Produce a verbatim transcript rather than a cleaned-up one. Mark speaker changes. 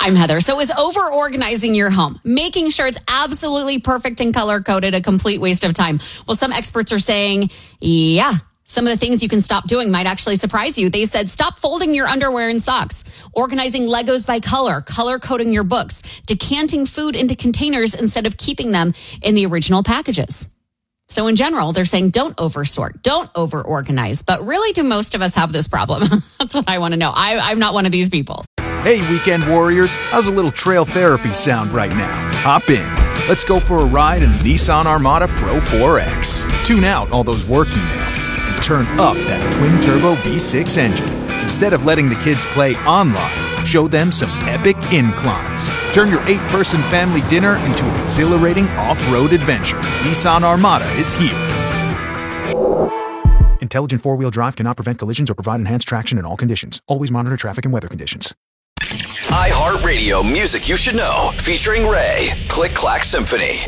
Speaker 1: I'm Heather. So is over-organizing your home, making sure it's absolutely perfect and color-coded, a complete waste of time? Well, some experts are saying, yeah, some of the things you can stop doing might actually surprise you. They said, stop folding your underwear and socks, organizing Legos by color, color-coding your books, decanting food into containers instead of keeping them in the original packages. So in general, they're saying don't oversort, don't over-organize. But really, do most of us have this problem? That's what I want to know. I, I'm not one of these people.
Speaker 2: Hey, weekend warriors, how's a little trail therapy sound right now? Hop in. Let's go for a ride in the Nissan Armada Pro four X. Tune out all those work emails and turn up that twin-turbo V six engine. Instead of letting the kids play online, show them some epic inclines. Turn your eight-person family dinner into an exhilarating off-road adventure. Nissan Armada is here. Intelligent four-wheel drive cannot prevent collisions or provide enhanced traction in all conditions. Always monitor traffic and weather conditions.
Speaker 3: iHeartRadio Music You Should Know, featuring Ray. Click Clack Symphony.